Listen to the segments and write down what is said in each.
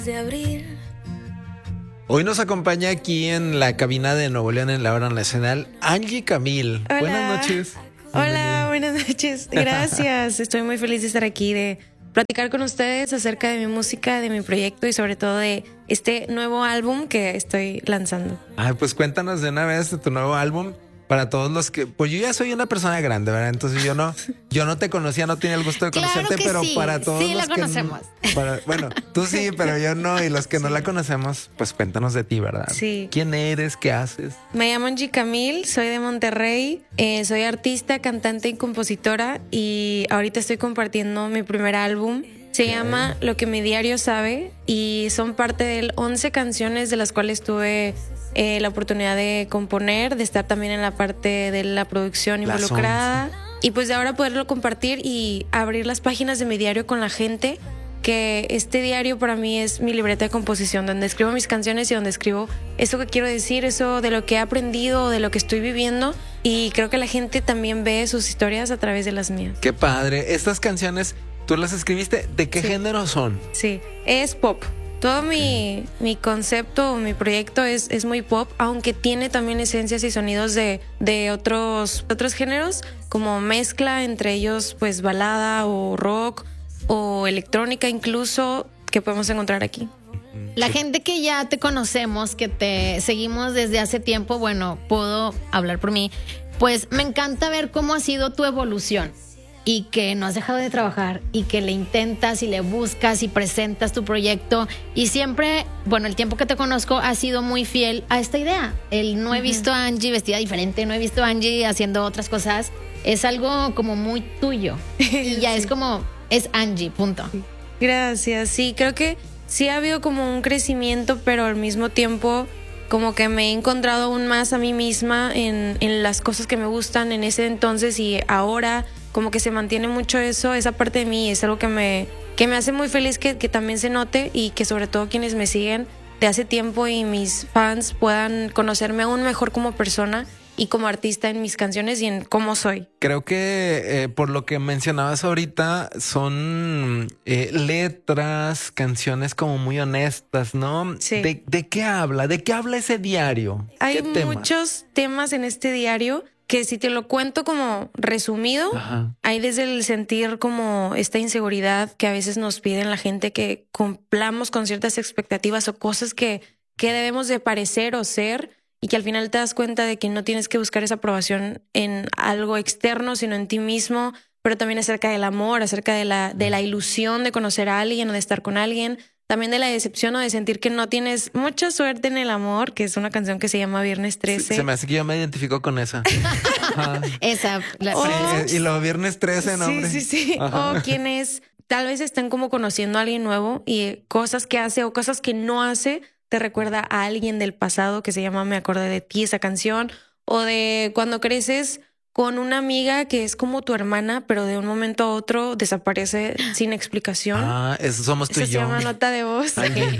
De abril. Hoy nos acompaña aquí en la cabina de Nuevo León en la hora nacional Angie Camil. Hola. Buenas noches. Hola, buenas noches. Gracias. Estoy muy feliz de estar aquí, de platicar con ustedes acerca de mi música, de mi proyecto y sobre todo de este nuevo álbum que estoy lanzando. Ay, pues cuéntanos de una vez de tu nuevo álbum. Para todos los que, pues yo ya soy una persona grande, ¿verdad? Entonces yo no te conocía, no tenía el gusto de conocerte, Claro que pero sí, para todos sí los la que conocemos. bueno, tú sí, pero yo no, y los que no la conocemos, pues cuéntanos de ti, ¿verdad? Sí. ¿Quién eres? ¿Qué haces? Me llamo Angie Camil, soy de Monterrey, soy artista, cantante y compositora y ahorita estoy compartiendo mi primer álbum. Se llama Lo que mi diario sabe y son parte de 11 canciones de las cuales tuve la oportunidad de componer, de estar también en la parte de la producción Las involucrada y pues de ahora poderlo compartir y abrir las páginas de mi diario con la gente, que este diario para mí es mi libreta de composición, donde escribo mis canciones y donde escribo eso que quiero decir, eso de lo que he aprendido, de lo que estoy viviendo, y creo que la gente también ve sus historias a través de las mías. Qué padre. Estas canciones, ¿tú las escribiste? ¿De qué género son? Sí, es pop. Todo mi concepto, mi proyecto es muy pop, aunque tiene también esencias y sonidos de otros géneros, como mezcla entre ellos pues balada o rock o electrónica incluso, que podemos encontrar aquí. La gente que ya te conocemos, que te seguimos desde hace tiempo, bueno, puedo hablar por mí, pues me encanta ver cómo ha sido tu evolución y que no has dejado de trabajar y que le intentas y le buscas y presentas tu proyecto y siempre, bueno, el tiempo que te conozco has sido muy fiel a esta idea. No he visto a Angie vestida diferente, no he visto a Angie haciendo otras cosas, es algo como muy tuyo y ya es como, es Angie, punto. Gracias, sí, creo que sí ha habido como un crecimiento, pero al mismo tiempo como que me he encontrado aún más a mí misma en las cosas que me gustan en ese entonces y ahora como que se mantiene mucho eso, esa parte de mí, es algo que me hace muy feliz que también se note y que sobre todo quienes me siguen de hace tiempo y mis fans puedan conocerme aún mejor como persona y como artista en mis canciones y en cómo soy. Creo que por lo que mencionabas ahorita son letras, canciones como muy honestas, ¿no? Sí. ¿De qué habla? ¿De qué habla ese diario? Hay ¿Qué temas? muchos temas en este diario que si te lo cuento como resumido, Ajá. hay desde el sentir como esta inseguridad que a veces nos piden la gente que cumplamos con ciertas expectativas o cosas que debemos de parecer o ser y que al final te das cuenta de que no tienes que buscar esa aprobación en algo externo, sino en ti mismo, pero también acerca del amor, acerca de la ilusión de conocer a alguien o de estar con alguien, también de la decepción o de sentir que no tienes mucha suerte en el amor, que es una canción que se llama Viernes 13. Se me hace que yo me identifico con esa. Ajá. Esa, Sí, y luego Viernes 13, ¿no, hombre? Sí. Ajá. O quienes tal vez están como conociendo a alguien nuevo y cosas que hace o cosas que no hace te recuerda a alguien del pasado, que se llama Me acordé de ti, esa canción, o de cuando creces con una amiga que es como tu hermana, pero de un momento a otro desaparece sin explicación. Ah, eso somos tú Eso y se yo. llama nota de voz.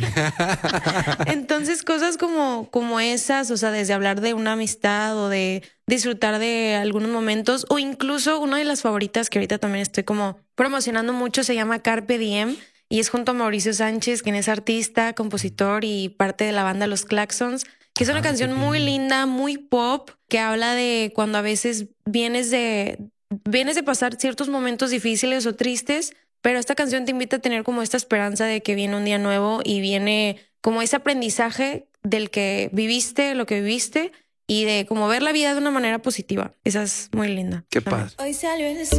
Entonces, cosas como esas, o sea, desde hablar de una amistad o de disfrutar de algunos momentos, o incluso una de las favoritas que ahorita también estoy como promocionando mucho, se llama Carpe Diem, y es junto a Mauricio Sánchez, quien es artista, compositor y parte de la banda Los Claxons, que es una canción muy linda, muy pop, que habla de cuando a veces vienes de pasar ciertos momentos difíciles o tristes, pero esta canción te invita a tener como esta esperanza de que viene un día nuevo y viene como ese aprendizaje del que viviste, lo que viviste y de como ver la vida de una manera positiva. Esa es muy linda. Qué también. paz. Hoy salió el